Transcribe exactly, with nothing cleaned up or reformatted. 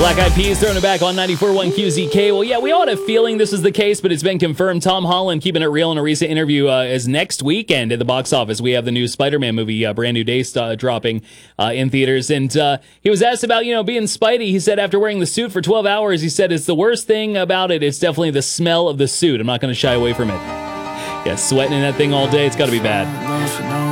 Black Eyed Peas throwing it back on ninety-four point one Q Z K. Well, yeah, we all had a feeling this was the case, but it's been confirmed. Tom Holland keeping it real in a recent interview uh, is next weekend at the box office. We have the new Spider-Man movie, uh, Brand New Day, uh, dropping uh, in theaters. And uh, he was asked about, you know, being Spidey. He said after wearing the suit for twelve hours, he said it's the worst thing about it. It's definitely the smell of the suit. I'm not going to shy away from it. Yeah, sweating in that thing all day. It's got to be bad.